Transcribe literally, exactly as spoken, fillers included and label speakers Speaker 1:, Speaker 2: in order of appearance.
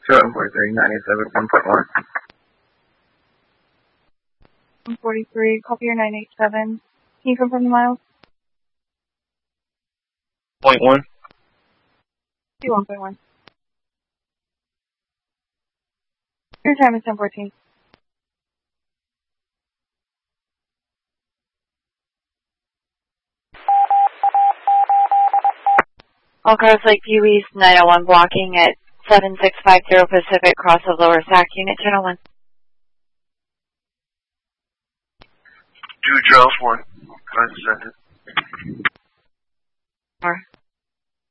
Speaker 1: seven forty-three, nine eight seven, one point one.
Speaker 2: one forty-three, copy your nine eight seven. Can you confirm the miles?
Speaker 1: Point one.
Speaker 2: one point one. Your time is ten fourteen.
Speaker 3: All cars Lakeview East, nine oh one blocking at seven six five zero Pacific, cross of Lower Sac, unit channel one.
Speaker 1: Two Charles one. Cars descended.
Speaker 3: Or